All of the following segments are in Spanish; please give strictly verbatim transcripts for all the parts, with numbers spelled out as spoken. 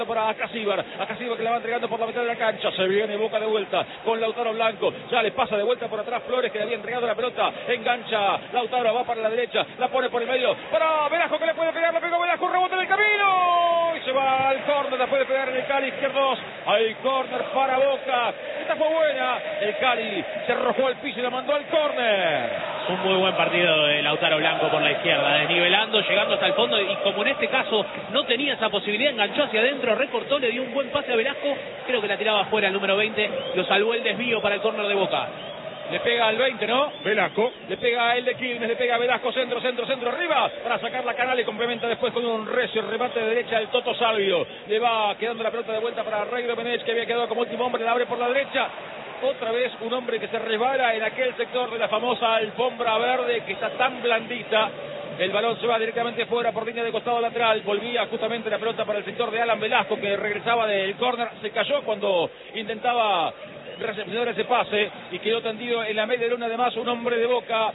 para Acasíbar, Acasíbar que la va entregando por la mitad de la cancha, se viene Boca de vuelta con Lautaro Blanco, ya le pasa de vuelta por atrás Flores que le había entregado la pelota, engancha Lautaro, va para la derecha, la pone por el medio, para Velasco que le puede pegar, la pegó Velasco, rebote en el camino, y se va al córner, la puede pegar en el Cali izquierdo, hay córner para Boca, esta fue buena, el Cali se arrojó al piso y la mandó al córner. Un muy buen partido de Lautaro Blanco por la izquierda, desnivelando, llegando hasta el fondo y como en este caso no tenía esa posibilidad, enganchó hacia adentro, recortó, le dio un buen pase a Velasco, creo que la tiraba afuera el número veinte, lo salvó el desvío para el córner de Boca. Le pega al veinte, ¿no? Velasco. Le pega el de Quilmes, le pega a Velasco, centro, centro, centro, arriba, para sacar la canal y complementa después con un recio remate de derecha del Toto Salvio. Le va quedando la pelota de vuelta para Rey Domenech, que había quedado como último hombre, la abre por la derecha. Otra vez un hombre que se resbala en aquel sector de la famosa alfombra verde que está tan blandita. El balón se va directamente fuera por línea de costado lateral. Volvía justamente la pelota para el sector de Alan Velasco, que regresaba del córner. Se cayó cuando intentaba recepcionar ese pase y quedó tendido en la media luna. Además, un hombre de Boca.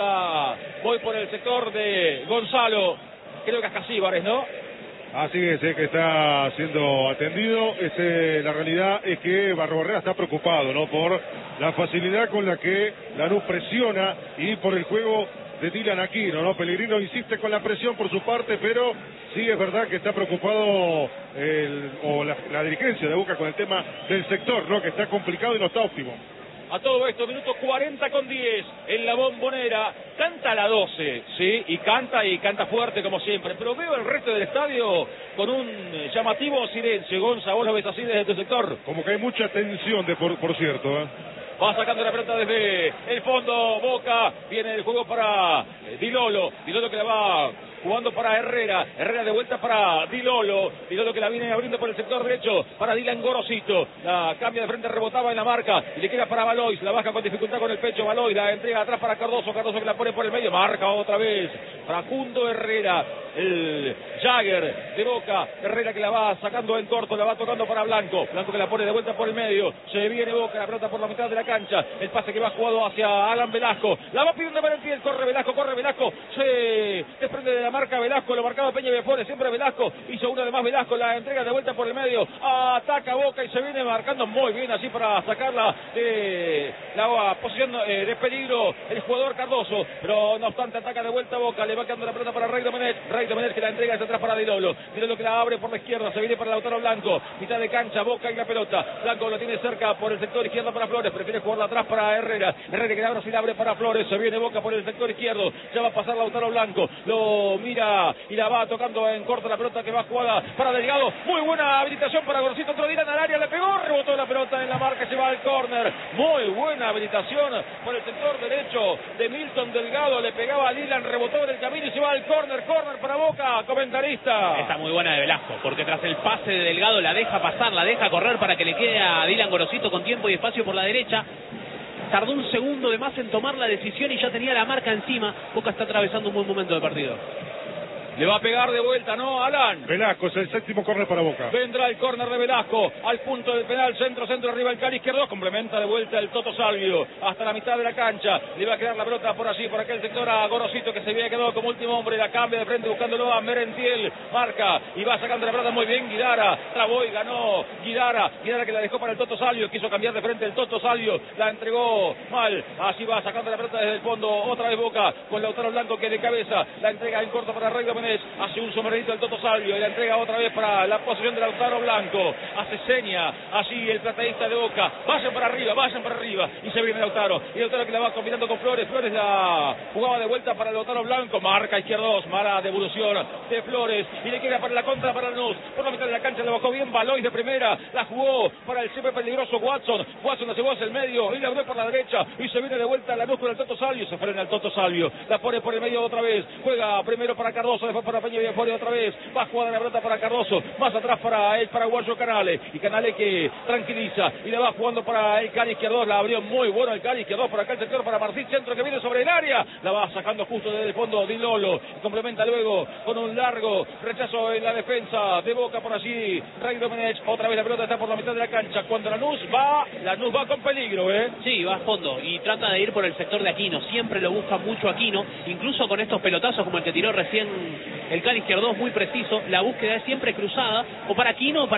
Ya voy por el sector de Gonzalo. Creo que es Casíbares, ¿no? Así es, eh, que está siendo atendido. Este, la realidad es que Barrobarrera está preocupado, ¿no? Por la facilidad con la que Lanús presiona y por el juego de Dylan Aquino, ¿no? Pellegrino insiste con la presión por su parte, pero sí es verdad que está preocupado el, o la, la dirigencia de Boca con el tema del sector, ¿no? Que está complicado y no está óptimo. A todo esto, minuto cuarenta con diez en la Bombonera. Canta la doce, ¿sí? Y canta y canta fuerte como siempre. Pero veo el resto del estadio con un llamativo silencio. Gonza, vos lo ves así desde tu sector. Como que hay mucha tensión, de por, por cierto, ¿eh? Va sacando la pelota desde el fondo Boca. Viene el juego para Dilolo. Dilolo que la va jugando para Herrera. Herrera de vuelta para Dilolo. Dilolo que la viene abriendo por el sector derecho para Dylan Gorosito. La cambia de frente, rebotaba en la marca. Y le queda para Valois. La baja con dificultad con el pecho. Valois la entrega atrás para Cardoso. Cardoso que la pone por el medio. Marca otra vez. Facundo Herrera. El Jagger de Boca. Herrera que la va sacando en corto. La va tocando para Blanco. Blanco que la pone de vuelta por el medio. Se viene Boca. La pelota por la mitad de la cancha. El pase que va jugado hacia Alan Velasco. La va pidiendo para el pie. Corre Velasco. Corre Velasco. Se desprende de la marca Velasco, lo marcaba Peña Viafores, siempre Velasco, hizo una de más Velasco, la entrega de vuelta por el medio, ataca Boca y se viene marcando muy bien así para sacarla de la posición eh, de peligro el jugador Cardoso, pero no obstante ataca de vuelta Boca, le va quedando la pelota para Rey Domenech, Rey Domenech que la entrega hacia atrás para Dilolo, Dilolo que la abre por la izquierda, se viene para Lautaro Blanco, mitad de cancha, Boca y la pelota, Blanco la tiene cerca por el sector izquierdo para Flores, prefiere jugarla atrás para Herrera, Herrera que ahora sí la abre para Flores, se viene Boca por el sector izquierdo, ya va a pasar Lautaro Blanco, lo mira y la va tocando en corto la pelota que va jugada para Delgado, muy buena habilitación para Gorosito, otro Dylan al área, le pegó, rebotó la pelota en la marca, se va al córner, muy buena habilitación por el sector derecho de Milton Delgado, le pegaba a Dylan, rebotó en el camino y se va al córner, córner para Boca, comentarista. Está muy buena de Velasco, porque tras el pase de Delgado la deja pasar, la deja correr para que le quede a Dylan Gorosito con tiempo y espacio por la derecha. Tardó un segundo de más en tomar la decisión y ya tenía la marca encima. Boca está atravesando un buen momento del partido. Le va a pegar de vuelta, ¿no, Alan? Velasco es el séptimo córner para Boca. Vendrá el córner de Velasco, al punto del penal, centro, centro, arriba el Cali izquierdo, complementa de vuelta el Toto Salvio, hasta la mitad de la cancha, le va a quedar la pelota por allí, por aquel sector a Gorosito, que se había quedado como último hombre, la cambia de frente buscándolo a Merentiel, marca, y va sacando la pelota muy bien Guidara, trabó y ganó Guidara, Guidara que la dejó para el Toto Salvio, quiso cambiar de frente el Toto Salvio, la entregó mal, así va sacando la pelota desde el fondo, otra vez Boca, con Lautaro Blanco que de cabeza, la entrega en corto para Rey Domenech, hace un sombrerito el Toto Salvio y la entrega otra vez para la posición de Lautaro Blanco, hace seña allí el plateísta de Boca, vayan para arriba, vayan para arriba, y se viene Lautaro, y Lautaro que la va combinando con Flores, Flores la jugaba de vuelta para Lautaro Blanco, marca izquierdos, mala devolución de Flores, y le queda para la contra para Lanús, por la mitad de la cancha la bajó bien Valois de primera, la jugó para el siempre peligroso Watson, Watson la llevó hacia el medio, y la abrió por la derecha, y se viene de vuelta Lanús con el Toto Salvio, se frena el Toto Salvio, la pone por el medio otra vez, juega primero para Cardoso, después para Peña Viafores otra vez, va a jugar la pelota para Cardoso, más atrás para el paraguayo Canale, y Canale que tranquiliza, y la va jugando para el Cali izquierdo, la abrió muy bueno el Cali izquierdo, por acá el sector para Martín, centro que viene sobre el área, la va sacando justo desde el fondo Dilolo, y complementa luego con un largo rechazo en la defensa de Boca por allí, Rey Domenech, otra vez la pelota está por la mitad de la cancha, cuando Lanús va, Lanús va con peligro, ¿eh? Sí, va a fondo, y trata de ir por el sector de Aquino, siempre lo busca mucho Aquino, incluso con estos pelotazos como el que tiró recién el Cali izquierdo, muy preciso, la búsqueda es siempre cruzada, o para Aquino o para